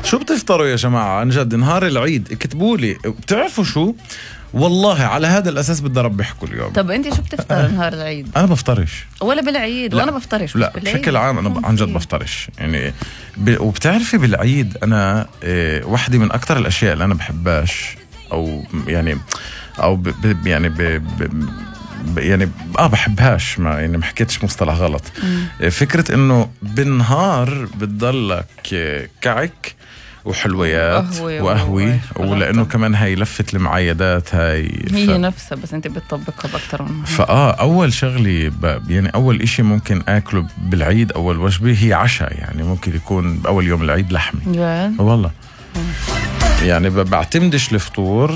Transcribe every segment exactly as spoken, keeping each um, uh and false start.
شو بتفطروا يا جماعة عن جد نهار العيد؟ اكتبوا لي. بتعرفوا شو، والله على هذا الأساس بدي أربحكم اليوم. طب أنت شو بتفطر نهار العيد؟ أنا بفطرش ولا بالعيد؟ وأنا بفطرش. لا بشكل عام أنا عن جد بفطرش يعني ب... وبتعرفي بالعيد أنا إيه واحدة من أكتر الأشياء اللي أنا بحبهاش أو يعني أو ب... ب... يعني ب... ب... يعني اه بحبهاش، ما يعني ما حكيتش مصطلح غلط. مم. فكرة انه بالنهار بتضلك كعك وحلويات وقهوي، ولانه كمان هاي لفة المعايدات هاي هي ف... نفسها بس انت بتطبقها باكثر من فاه اول شغلي ب... يعني اول اشي ممكن اكله بالعيد اول وجبة هي عشاء، يعني ممكن يكون باول يوم العيد لحمة. yeah. والله مم. يعني بعتمدش الفطور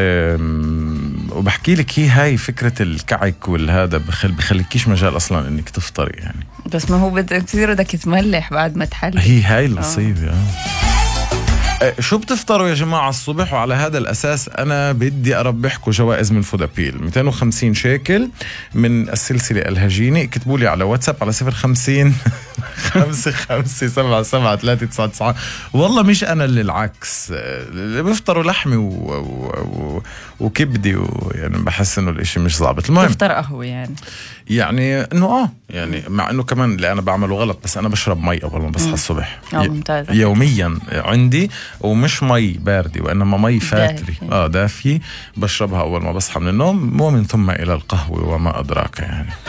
وبحكي لك هي هاي فكرة الكعك والهذا بخل بخليكيش مجال أصلا إنك تفطري يعني. بس ما هو بدك كثير بدك تملح بعد ما تحلي. هي هاي المصيبة. أه. شو بتفطروا يا جماعة الصبح؟ وعلى هذا الأساس أنا بدي أربحكم جوائز من فودابيل مئتين وخمسين شيكل من السلسلة الهجينة. اكتبوا لي على واتساب على صفر خمسين خمسة خمسة سبعة سبعة ثلاثة تسعة تسعة. والله مش أنا اللي العكس، اللي بيفطروا لحمي و... و... و... وكبدي و... يعني بحس إنه الإشي مش ضابط. المهم تفطر قهوة يعني يعني إنه آه يعني مع إنه كمان اللي أنا بعمله غلط، بس أنا بشرب مي أول ما بصحى الصبح ي... يوميا عندي، ومش مي باردة وإنما مي فاتري آه دافي بشربها أول ما بصحى من النوم، ومن ثم إلى القهوة وما أدراك يعني.